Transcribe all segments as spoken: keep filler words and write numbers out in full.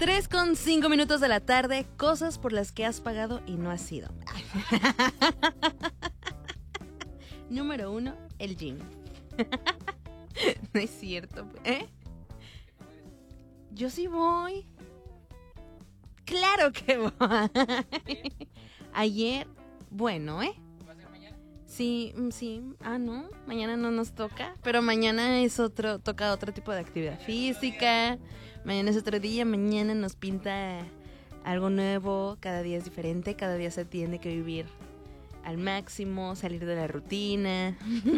tres con cinco minutos de la tarde, cosas por las que has pagado y no has ido. Número uno, el gym. No es cierto, ¿eh? Yo sí voy. Claro que voy. Ayer, bueno, ¿eh? ¿Va a ser mañana? Sí, sí. Ah, no, mañana no nos toca, pero mañana es otro, toca otro tipo de actividad física. Mañana es otro día, mañana nos pinta algo nuevo, cada día es diferente, cada día se tiene que vivir al máximo, salir de la rutina.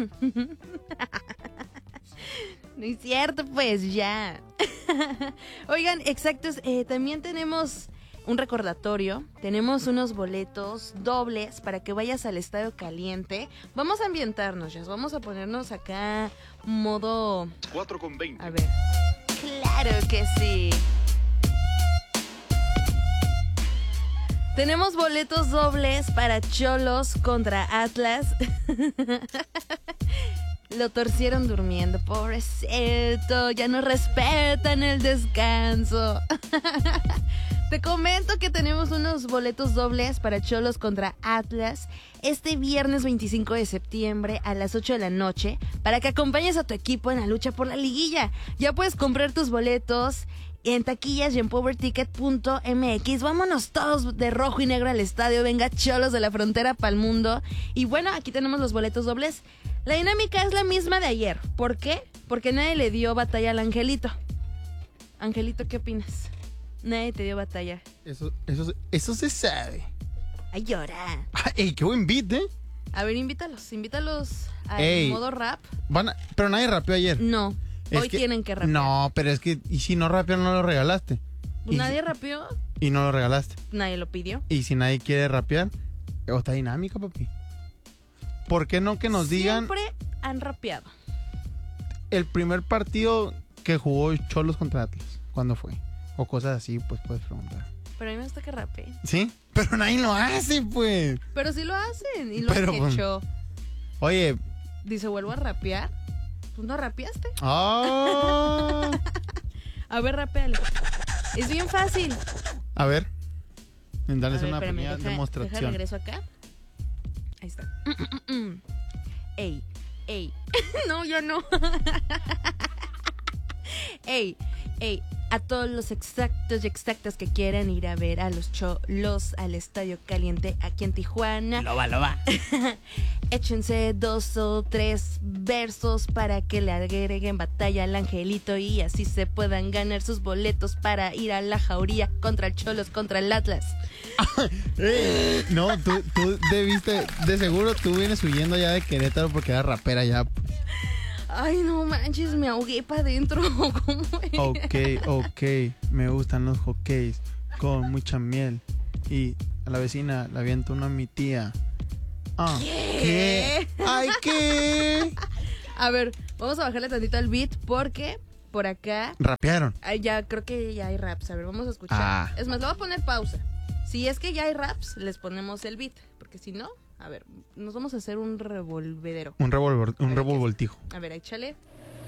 No es cierto, pues ya. Oigan, exactos, eh, también tenemos un recordatorio, tenemos unos boletos dobles para que vayas al Estadio Caliente. Vamos a ambientarnos, ya, vamos a ponernos acá modo... cuatro con veinte. A ver, claro que sí. Tenemos boletos dobles para Cholos contra Atlas. Lo torcieron durmiendo, pobrecito, ya no respetan el descanso. Te comento que tenemos unos boletos dobles para Cholos contra Atlas este viernes veinticinco de septiembre a las ocho de la noche para que acompañes a tu equipo en la lucha por la liguilla. Ya puedes comprar tus boletos en taquillas y en power ticket punto m x. Vámonos todos de rojo y negro al estadio. Venga, Cholos de la frontera pa'l mundo. Y bueno, aquí tenemos los boletos dobles. La dinámica es la misma de ayer. ¿Por qué? Porque nadie le dio batalla al Angelito. Angelito, ¿qué opinas? Nadie te dio batalla. Eso, eso, eso se sabe. Ay, llora. Ey, qué buen beat, ¿eh? A ver, invítalos. Invítalos al Ey, modo rap. Van a- pero nadie rapeó ayer. No. Es Hoy que- tienen que rapear. No, pero es que, ¿y si no rapearon, no lo regalaste? Y- Nadie rapeó. Y no lo regalaste. Nadie lo pidió. Y si nadie quiere rapear, o está dinámica, papi. ¿Por qué no que nos digan Siempre han rapeado. el primer partido que jugó Cholos contra Atlas? ¿Cuándo fue? O cosas así, pues puedes preguntar. Pero a mí me gusta que rapeen. ¿Sí? Pero nadie lo hace, pues. Pero sí lo hacen. Y lo Pero, han pues, hecho. Oye. Dice, vuelvo a rapear. Pues no rapeaste. Oh. A ver, rapeale. Es bien fácil. A ver. Darles A ver, una espérame, pequeña deja, demostración. deja regreso acá. Ahí está. Ey, ey. No, yo no. Ey, ey. A todos los exactos y exactas que quieran ir a ver a los Cholos al Estadio Caliente aquí en Tijuana. Lo va, lo va. Échense dos o tres versos para que le agreguen batalla al Angelito y así se puedan ganar sus boletos para ir a la jauría contra el Cholos, contra el Atlas. Ey, no, tú, tú debiste, de seguro tú vienes huyendo ya de Querétaro porque eras rapera ya. Ay, no manches, me ahogué para adentro. ¿Cómo es? Ok, ok, me gustan los hockeys con mucha miel y a la vecina la aviento una a mi tía. Ah, ¿Qué? ¿qué? Ay, ¿qué? A ver, vamos a bajarle tantito al beat porque por acá Rapearon. ay, ya creo que ya hay raps. A ver, vamos a escuchar. Ah. Es más, le voy a poner pausa. Si es que ya hay raps, les ponemos el beat. Porque si no, a ver, nos vamos a hacer un revolvedero. Un revolver, A un ver, revolvoltijo. A ver, échale.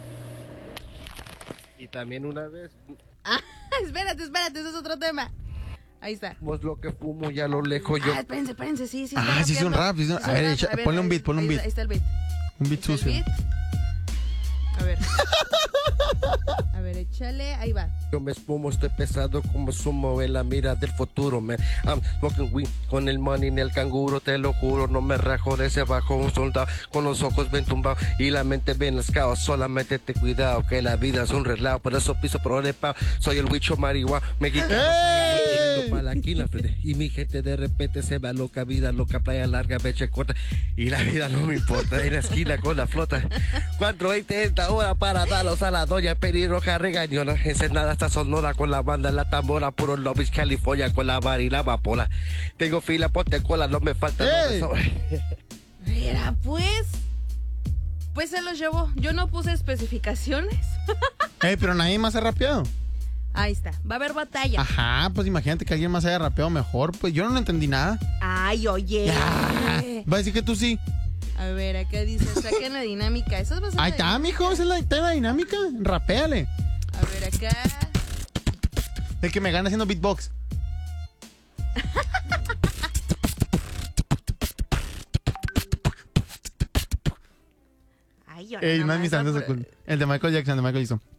Y también una vez Ah, espérate, espérate, ese es otro tema. Ahí está. fuimos lo que fumo ya a lo lejos yo. Ah, espérense, espérense, sí, sí. Ah, está sí es un rapeando. rap, sí es un- Sí a ver, rap. echa- ponle un ahí- beat, ponle un ahí- beat. Ahí está el beat. Un beat Ahí está el sucio. beat. A ver. A ver, échale, ahí va. Yo me espumo, estoy pesado como sumo en la mira del futuro, man. I'm smoking weed con el money en el canguro, te lo juro, no me rajo de ese bajo un soldado con los ojos bien tumbados y la mente bien lascado. Solamente te cuidado que la vida es un relajo, por eso piso por el pao. Soy el huicho marihuana, me quito ¡Ey! para aquí la frente y mi gente de repente se va loca, vida loca, playa larga, beche corta y la vida no me importa. En la esquina con la flota, cuatro veinte esta hora para darlos a la doña pelirroja regañona, encenada hasta sonora con la banda en la tambora, puro Lobis, California con la bar y la vapola. Tengo fila, ponte cola, no me falta ¡Ey! no me sobra. Mira, pues. Pues se los llevó. Yo no puse especificaciones. Ey, pero nadie más ha rapeado. Ahí está. Va a haber batalla. Ajá, pues imagínate que alguien más haya rapeado mejor. Pues yo no entendí nada. Ay, oye. Ya. Va a decir que tú sí. A ver, acá dice, saquen la dinámica. Eso es bastante. Ahí está, mijo, esa es la, está la dinámica. Rapéale. A ver, acá. El que me gana haciendo beatbox. Ay, ahora Ey, no es nomás, mis no, antes pero- El de Michael Jackson, el de Michael Jackson.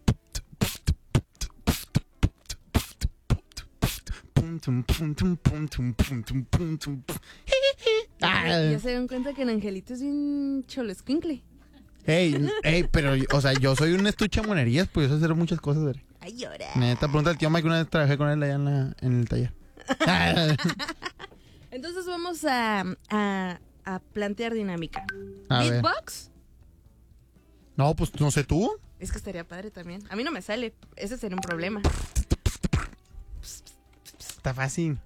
Ya, ya se dan cuenta que el angelito es bien cholescuincle. Ey, ey, pero, o sea, yo soy un estuche de monerías, pues yo sé hacer muchas cosas, güey. Ay, ahora. Neta, pregunta al tío Mike, una vez trabajé con él allá en, la, en el taller. Entonces vamos a, a, a plantear dinámica. A ver. Beatbox. No, pues no sé tú. Es que estaría padre también. A mí no me sale. Ese sería un problema. Está fácil.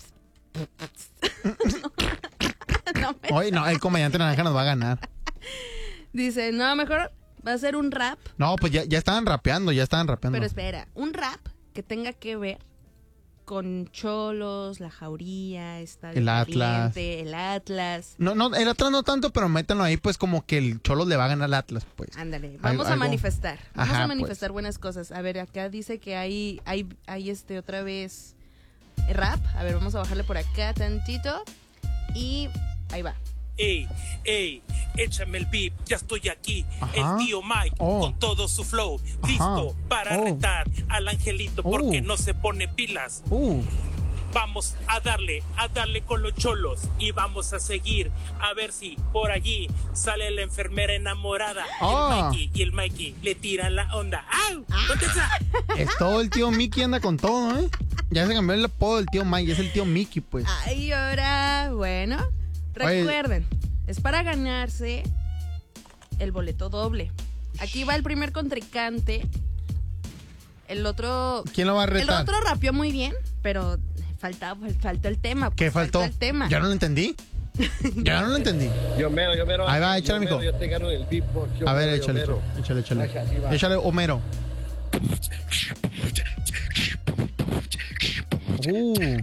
No me- Oye, no, el comediante naranja nos va a ganar. Dice, no, mejor va a ser un rap. No, pues ya, ya estaban rapeando, ya estaban rapeando. Pero espera, un rap que tenga que ver con Cholos, La Jauría, Estadio El Atlas. Caliente, el Atlas. No, no, el Atlas no tanto, pero métanlo ahí, pues como que el Cholos le va a ganar al Atlas, pues. Ándale, vamos a algo- manifestar. Vamos Ajá, a manifestar buenas cosas. A ver, acá dice que hay, hay, hay este otra vez rap. A ver, vamos a bajarle por acá tantito. Y ahí va. Ey, ey, échame el beat, ya estoy aquí. Ajá. El tío Mike Oh. con todo su flow, Ajá. listo para Oh. retar al angelito porque Oh. no se pone pilas. Uh, Vamos a darle, a darle con los cholos y vamos a seguir a ver si por allí sale la enfermera enamorada. Ah. El Mikey y el Mikey le tiran la onda. ¡Au! ¿Dónde está? es todo el tío Mickey anda con todo, ¿eh? Ya se cambió el apodo del tío Mike, es el tío Mickey, pues. Ay, ahora, bueno, Oye. recuerden, es para ganarse el boleto doble. Aquí va el primer contrincante. El otro... ¿Quién lo va a El retar? otro rapeó muy bien, pero falta, falta el tema. ¿Qué pues, faltó? El tema. ¿Ya no lo entendí? Ya no lo entendí. Yo mero, yo mero. Ahí va, échale, yo mero, mijo. Yo te gano el beatbox. yo A ver, mero, yo échale, mero. échale, échale, Así échale. va. Échale, Homero. Uh.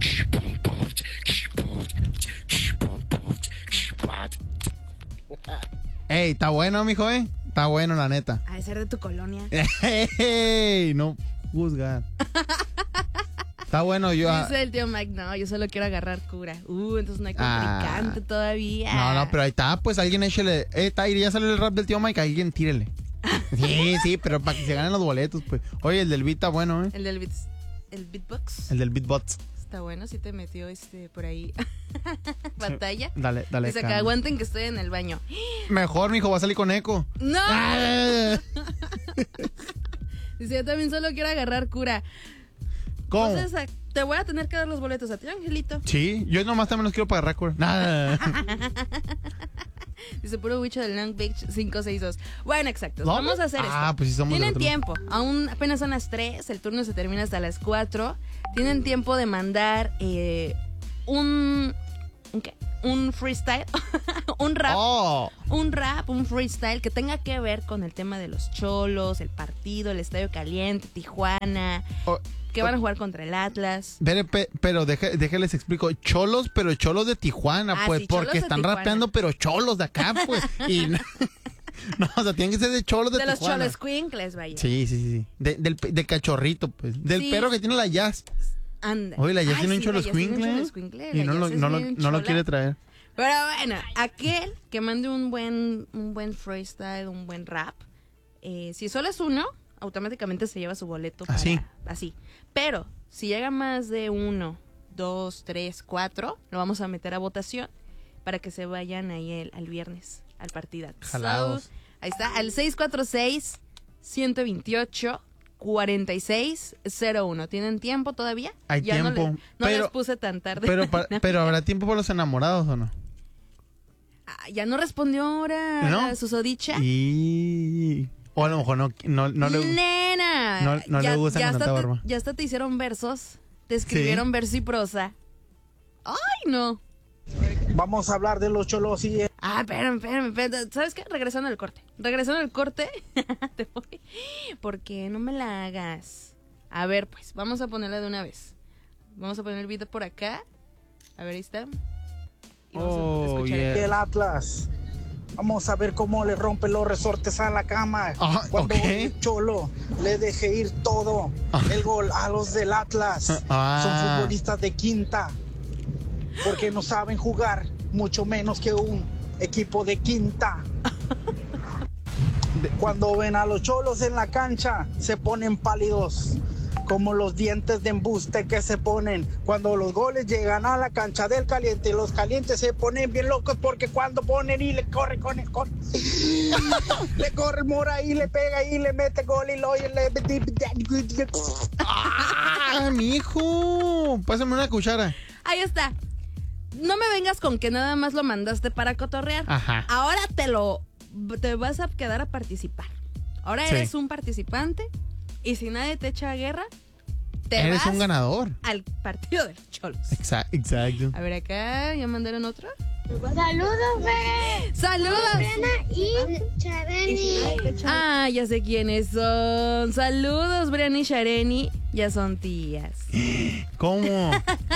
Ey, está bueno, mijo, eh. Está bueno, la neta. A ser de tu colonia. Ey, no juzgar. Está bueno, yo. ah, Dice el tío Mike, no, yo solo quiero agarrar cura. Uh, entonces no hay Ah. contrincante todavía. No, no, pero ahí está, pues alguien échale. Eh, Tairi, ya salió el rap del tío Mike, alguien tírele. Sí, sí, pero para que se ganen los boletos, pues. Oye, el del beat está bueno, ¿eh? El del beats, el beatbox. El del beatbots. Está bueno, sí te metió este por ahí. Batalla. Dale, dale. Dice que calma. aguanten que estoy en el baño. Mejor, mijo, va a salir con eco. ¡No! Ah. Dice, yo también solo quiero agarrar cura. ¿Cómo? Entonces, a- te voy a tener que dar los boletos a ti, Angelito. Sí, yo nomás también los quiero para récord. Nada. Dice, puro bicho del Long Beach cinco seis dos. Bueno, exacto. ¿Long Vamos a hacer esto. Ah, pues sí somos Tienen del otro. tiempo. Aún apenas son las tres. El turno se termina hasta las cuatro. Tienen tiempo de mandar eh, un... ¿Un qué? Un freestyle. un rap. Oh. Un rap, un freestyle que tenga que ver con el tema de los Cholos, el partido, el Estadio Caliente, Tijuana, Oh, que van a jugar contra el Atlas. Pero, pe- pero deje- déjenles explico. Cholos, pero cholos de Tijuana, Ah, pues. sí, cholos porque de están Tijuana. rapeando, pero cholos de acá, pues. Y no, no, o sea, tienen que ser de cholos de, De los Tijuana. Cholos Quinkles, vaya. Sí, sí, sí. sí. De- del, pe- del cachorrito, pues. Del Sí. perro que tiene la jazz. Anda. Oye, la jazz Ay, tiene un sí, la cholos Jazz tiene un Quinkle. choloscuincle, Y la no, lo, Jazz es no, lo, bien no lo chola. quiere traer. Pero bueno, aquel que mande un buen, un buen freestyle, un buen rap, eh, si solo es uno, automáticamente se lleva su boleto. Para, Así. Así. Pero si llega más de uno, dos, tres, cuatro, lo vamos a meter a votación para que se vayan ahí el, al viernes, al partido. Jalados. Ahí está, al seis cuatro seis, uno dos ocho, cuatro seis cero uno. ¿Tienen tiempo todavía? Hay Ya no tiempo, le- No, pero- les puse tan tarde. Pero, pa- pero ¿habrá tiempo para los enamorados o no? Ah, ya no respondió ahora ¿No? la susodicha. Y... O a lo mejor no, no, no le... Nena. no- no le gustan con hasta tanta te- barba. ya hasta te hicieron versos. Te escribieron verso y prosa. Ay, no. Vamos a hablar de los cholos y Ah, espérame, espérame, espérame. ¿Sabes qué? Regresando al corte. Regresando al corte. Te voy. Porque no me la hagas. A ver, pues, vamos a ponerla de una vez. Vamos a poner el video por acá. A ver, ahí está. Y vamos a Oh, escuchar yeah. el Atlas. Vamos a ver cómo le rompe los resortes a la cama. Ah, Cuando ok. el Cholo le deje ir todo Ah. el gol a los del Atlas. Ah. Son futbolistas de quinta. Porque no saben jugar, mucho menos que un equipo de quinta. Cuando ven a los Cholos en la cancha, se ponen pálidos, como los dientes de embuste que se ponen cuando los goles llegan a la cancha del Caliente. Los Calientes se ponen bien locos porque cuando ponen y le corre con el corre, le corre el Mora y le pega y le mete gol y lo y le ¡Ah, mi hijo! Pásame una cuchara. Ahí está. No me vengas con que nada más lo mandaste para cotorrear. Ajá. Ahora te lo te vas a quedar a participar. Ahora Sí. eres un participante y si nadie te echa guerra, te Eres vas un ganador. al partido de los Cholos. Exa- Exacto. A ver acá, ¿ya mandaron otro? Saludos, bebé. ¡Saludos! Briana y Chareni. Ah, ya sé quiénes son. Saludos, Briana y Shareni. Ya son tías. ¿Cómo?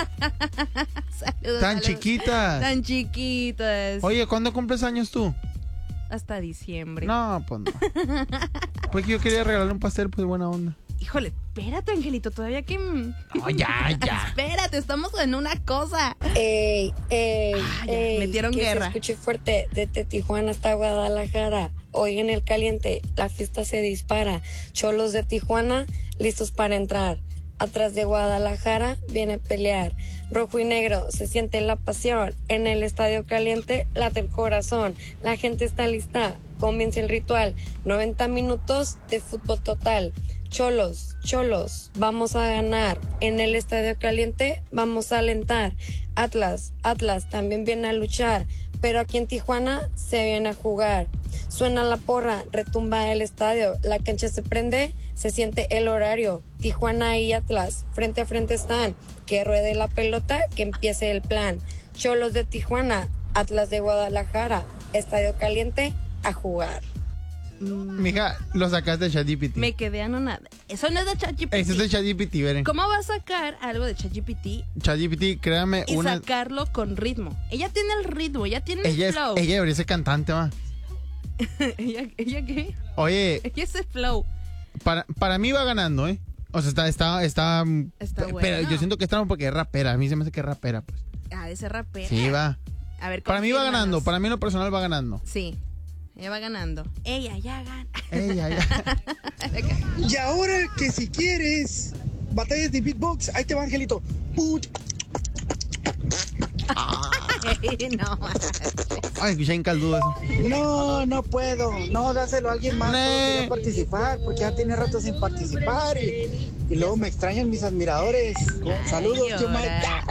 Saludos. Tan saludos. chiquitas. Tan chiquitas. Oye, ¿cuándo cumples años tú? Hasta diciembre. No, pues no. Pues que yo quería regalarle un pastel, pues buena onda. Híjole, espérate, Angelito, todavía que... No, ya, ya. Espérate, estamos en una cosa. Ey, ey, Ah, ya, ey, metieron que guerra. se escuche fuerte desde Tijuana hasta Guadalajara. Hoy en el Caliente la fiesta se dispara. Cholos de Tijuana listos para entrar. Atrás de Guadalajara viene a pelear. Rojo y negro se siente la pasión. En el Estadio Caliente late el corazón. La gente está lista. Comienza el ritual. noventa minutos de fútbol total. Cholos, cholos, vamos a ganar. En el Estadio Caliente vamos a alentar. Atlas, Atlas también viene a luchar, pero aquí en Tijuana se viene a jugar. Suena la porra, retumba el estadio, la cancha se prende, se siente el horario. Tijuana y Atlas frente a frente están. Que ruede la pelota, que empiece el plan. Cholos de Tijuana, Atlas de Guadalajara, Estadio Caliente a jugar. Mija, lo sacaste de ChatGPT. Me quedé anonada. Eso no es de ChatGPT. Ese es de ChatGPT, miren. ¿Cómo va a sacar algo de ChatGPT ChatGPT, créame, y una... sacarlo con ritmo? Ella tiene el ritmo, ella tiene el Ella, es, flow. ella debería ser cantante, va. ¿Ella, ¿Ella qué? Oye, Ella es el flow. para, para mí va ganando, ¿eh? O sea, está... Está, está, Está pero bueno. yo siento que está porque es rapera. A mí se me hace que es rapera, pues. Ah, de ser rapera. Sí, va. A ver, Para mí va confírmanos. ganando. Para mí en lo personal va ganando. Sí, ella va ganando. Ella ya gana. Ella, ya. Y ahora que si quieres batallas de beatbox, ahí te va, Angelito. Put. No, Ay, escuché en caldudo eso. No, no puedo. No, dáselo a alguien más. Nee. No quería participar porque ya tiene rato sin participar. Y, y luego me extrañan mis admiradores. Saludos, tío Mike.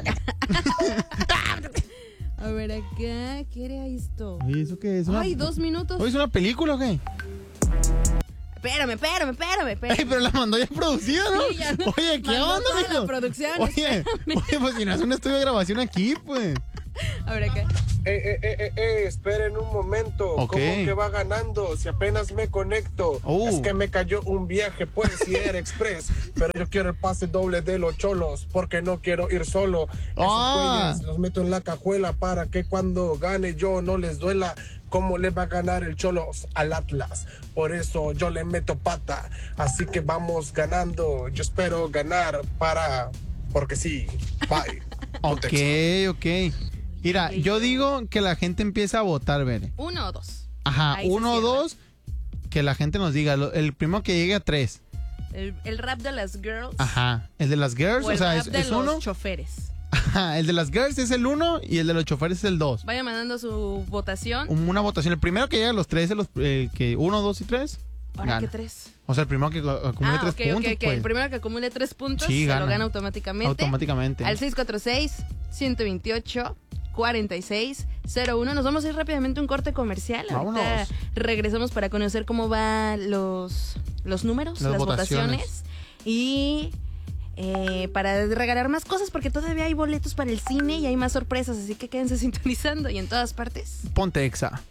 A ver acá, ¿qué era esto? Oye, ¿eso qué es? Una- Ay, dos minutos. Oye, ¿es una película o qué? Espérame, espérame, espérame, espérame. Ey, pero la mandó ya producida, ¿no? Sí, ya. Oye, ¿qué Mandó onda, toda la mijo? producción, Oye, espérame. oye, pues si no es un estudio de grabación aquí, pues. A ver acá. Eh, eh, eh, eh, eh, esperen un momento. Ok. ¿Cómo que va ganando? Si apenas me conecto. Uh. Es que me cayó un viaje, pues si era express. Pero yo quiero el pase doble de los Cholos, porque no quiero ir solo. Esos Ah. güeyes los meto en la cajuela para que cuando gane yo no les duela. ¿Cómo le va a ganar el Cholos al Atlas? Por eso yo le meto pata. Así que vamos ganando. Yo espero ganar para... Porque sí. Bye. Ok, ok. Mira, Ok, yo yo- digo que la gente empieza a votar, Bere. Uno o dos. Ajá, Ahí se uno o cierra. dos, que la gente nos diga. Lo- El primero que llegue a tres. El, el rap de las girls. Ajá. El de las girls, O o el sea, rap es, de es los uno. choferes. Ajá, el de las girls es el uno y el de los choferes es el dos. Vaya mandando su votación. Una votación. El primero que llega a los tres, es los, eh, que uno, dos y tres. Ahora gana. que tres. O sea, el primero que acumule Ah, tres ok, puntos, ok, ok. pues, El primero que acumule tres puntos Sí, se gana. lo gana automáticamente. automáticamente. Al seis cuatro seis, uno dos ocho, cuatro seis cero uno. Nos vamos a ir rápidamente a un corte comercial. Ahorita Vámonos. regresamos para conocer cómo van los, los números, Las las votaciones. votaciones. Y eh, para regalar más cosas, porque todavía hay boletos para el cine y hay más sorpresas. Así que quédense sintonizando y en todas partes. Ponte Exa.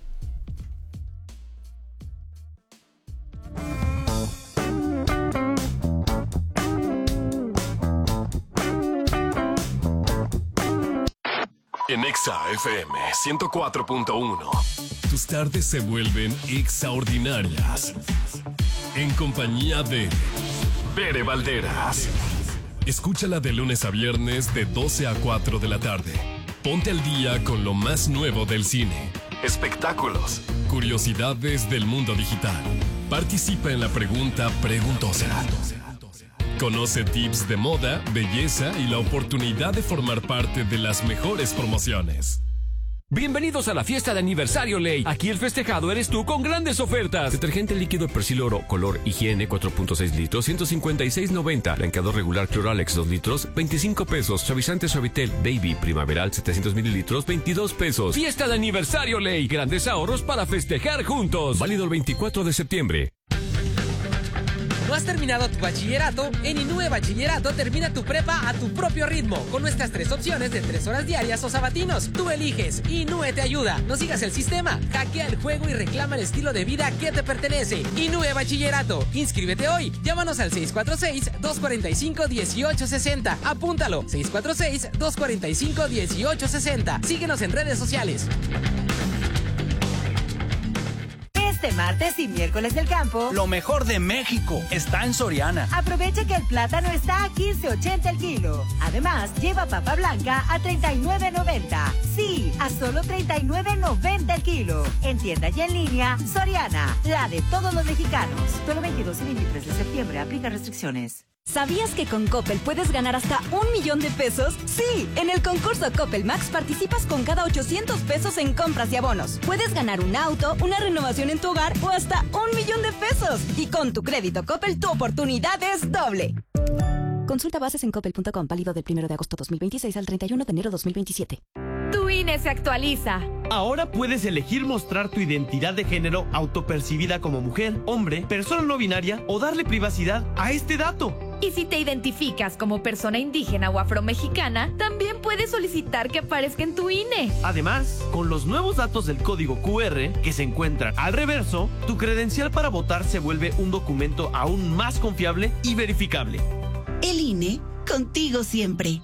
En Exa F M ciento cuatro punto uno. Tus tardes se vuelven extraordinarias. En compañía de Bere Valderas. Escúchala de lunes a viernes de doce a cuatro de la tarde. Ponte al día con lo más nuevo del cine, espectáculos, curiosidades del mundo digital. Participa en la pregunta preguntosa. Conoce tips de moda, belleza y la oportunidad de formar parte de las mejores promociones. Bienvenidos a la fiesta de aniversario Ley. Aquí el festejado eres tú con grandes ofertas. Detergente líquido Persil Oro, color higiene cuatro punto seis litros, ciento cincuenta y seis noventa. Blanqueador regular Cloralex dos litros, veinticinco pesos. Suavizante Suavitel Baby primaveral setecientos mililitros, veintidós pesos. Fiesta de aniversario Ley. Grandes ahorros para festejar juntos. Válido el veinticuatro de septiembre. ¿No has terminado tu bachillerato? En Inúe Bachillerato termina tu prepa a tu propio ritmo, con nuestras tres opciones de tres horas diarias o sabatinos. Tú eliges, Inúe te ayuda. No sigas el sistema, hackea el juego y reclama el estilo de vida que te pertenece. Inúe Bachillerato, inscríbete hoy. Llámanos al seis cuatro seis, dos cuatro cinco, uno ocho seis cero. Apúntalo, seis cuatro seis, dos cuatro cinco, uno ocho seis cero. Síguenos en redes sociales. Este martes y miércoles del campo, lo mejor de México está en Soriana. Aprovecha que el plátano está a quince ochenta el kilo. Además, lleva papa blanca a treinta y nueve noventa. Sí, a solo treinta y nueve noventa el kilo. En tienda y en línea, Soriana, la de todos los mexicanos. Solo veintidós y veintitrés de septiembre, aplica restricciones. ¿Sabías que con Coppel puedes ganar hasta un millón de pesos? Sí, en el concurso Coppel Max participas con cada ochocientos pesos en compras y abonos. Puedes ganar un auto, una renovación en tu hogar o hasta un millón de pesos. Y con tu crédito Coppel, tu oportunidad es doble. Consulta bases en coppel punto com, válido del primero de agosto dos mil veintiséis al treinta y uno de enero dos mil veintisiete. Tu I N E se actualiza. Ahora puedes elegir mostrar tu identidad de género autopercibida como mujer, hombre, persona no binaria o darle privacidad a este dato. Y si te identificas como persona indígena o afromexicana, también puedes solicitar que aparezca en tu I N E. Además, con los nuevos datos del código Q R que se encuentran al reverso, tu credencial para votar se vuelve un documento aún más confiable y verificable. El I N E, contigo siempre.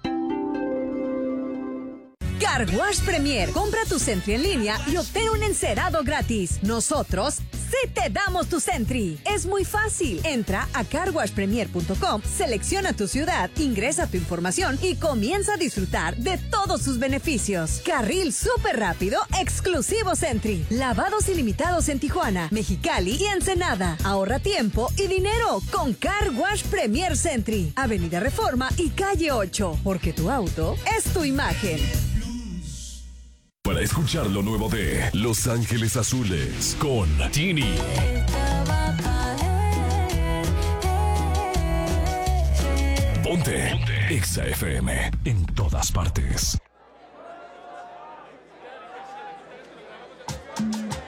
Car Wash Premier. Compra tu Sentry en línea y obtén un encerado gratis. Nosotros sí te damos tu Sentry. Es muy fácil. Entra a car wash premier punto com, selecciona tu ciudad, ingresa tu información y comienza a disfrutar de todos sus beneficios. Carril súper rápido, exclusivo Sentry. Lavados ilimitados en Tijuana, Mexicali y Ensenada. Ahorra tiempo y dinero con Car Wash Premier Sentry. Avenida Reforma y Calle ocho. Porque tu auto es tu imagen. Para escuchar lo nuevo de Los Ángeles Azules con Tini. Ponte, Ponte. Exa F M en todas partes.